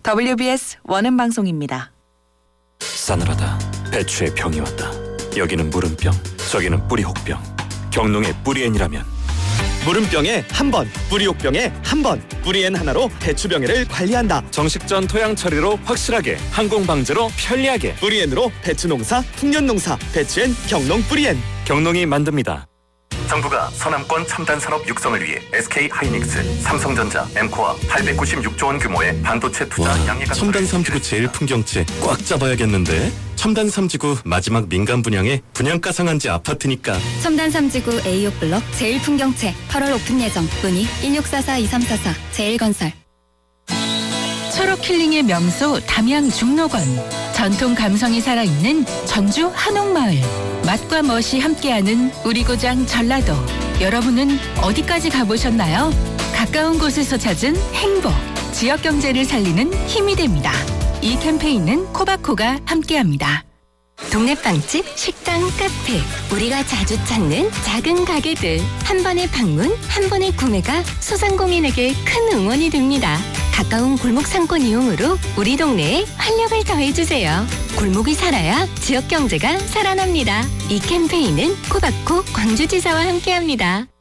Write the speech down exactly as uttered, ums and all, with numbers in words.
더블유비에스 원음 방송입니다. 싸늘하다. 배추의 병이 왔다. 여기는 물음병, 저기는 뿌리혹병. 경농의 뿌리엔이라면 물음병에 한 번, 뿌리혹병에 한 번. 뿌리엔 하나로 배추병해를 관리한다. 정식전 토양 처리로 확실하게, 항공 방제로 편리하게. 뿌리엔으로 배추 농사, 풍년 농사. 배추엔 경농 뿌리엔. 경농이 만듭니다. 정부가 서남권 첨단 산업 육성을 위해 에스케이하이닉스, 삼성전자, 엠코와 팔백구십육조 원 규모의 반도체 투자 와, 양해가 첨단 삼지구 제일 풍경채 꽉 잡아야겠는데. 첨단 삼지구 마지막 민간 분양에 분양가 상한제 아파트니까. 첨단 삼지구 에이오 블록 제일 풍경채 팔월 오픈 예정. 문의 일육사사 이삼사사 제일건설. 초록 힐링의 명소 담양 중록원. 전통 감성이 살아있는 전주 한옥마을. 맛과 멋이 함께하는 우리 고장 전라도. 여러분은 어디까지 가보셨나요? 가까운 곳에서 찾은 행복. 지역 경제를 살리는 힘이 됩니다. 이 캠페인은 코바코가 함께합니다. 동네 빵집, 식당, 카페. 우리가 자주 찾는 작은 가게들. 한 번의 방문, 한 번의 구매가 소상공인에게 큰 응원이 됩니다. 가까운 골목 상권 이용으로 우리 동네에 활력을 더해주세요. 골목이 살아야 지역 경제가 살아납니다. 이 캠페인은 코바코 광주지사와 함께합니다.